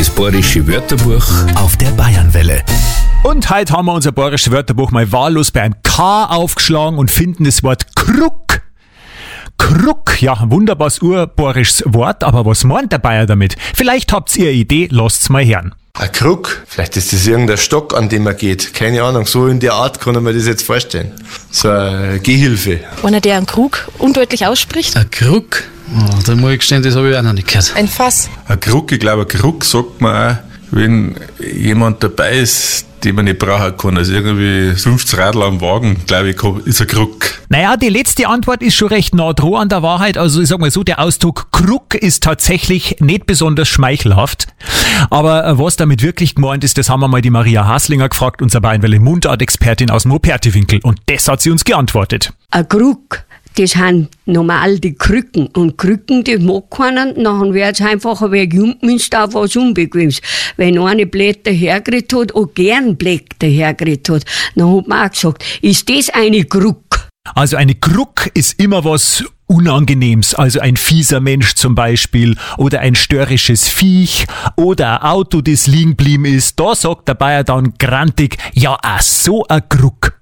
Das bayerische Wörterbuch auf der Bayernwelle. Und heute haben wir unser bayerisches Wörterbuch mal wahllos bei einem K aufgeschlagen und finden das Wort Krug. Krug, ja, ein wunderbares urbayerisches Wort, aber was meint der Bayer damit? Vielleicht habt ihr eine Idee, lasst's mal hören. Ein Krug? Vielleicht ist das irgendein Stock, an dem er geht. Keine Ahnung, so in der Art kann ich mir das jetzt vorstellen. So eine Gehhilfe. Einer, der einen Krug undeutlich ausspricht. Ein Krug? Oh, da muss ich gestehen, das habe ich auch noch nicht gehört. Ein Fass. Ein Krug, ich glaube, ein Krug sagt man auch, wenn jemand dabei ist, den man nicht brauchen kann. Also irgendwie 50 Radl am Wagen, glaube ich, ist ein Krug. Naja, die letzte Antwort ist schon recht nah dran an der Wahrheit. Also ich sag mal so, der Ausdruck Krug ist tatsächlich nicht besonders schmeichelhaft. Aber was damit wirklich gemeint ist, das haben wir mal die Maria Haslinger gefragt, unsere Bayernwelle Mundart-Expertin aus dem Operti-Winkel. Und das hat sie uns geantwortet. Ein Krug, das sind normal die Krücken. Und Krücken, das mag keiner. Nachher wird es einfach ein wenig umgemünzt auf was Unbequemes. Wenn eine Blätter hergeriet hat und gern Blätter hergeriet hat, dann hat man auch gesagt, ist das eine Krug? Also eine Krug ist immer was Unangenehmes, also ein fieser Mensch zum Beispiel oder ein störrisches Viech oder ein Auto, das liegen geblieben ist. Da sagt der Bayer dann grantig, ja, so ein Krug.